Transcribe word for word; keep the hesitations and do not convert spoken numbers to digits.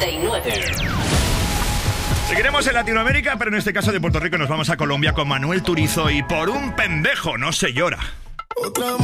noventa y nueve. Seguiremos en Latinoamérica, pero en este caso de Puerto Rico nos vamos a Colombia con Manuel Turizo y Por un pendejo no se llora. Otra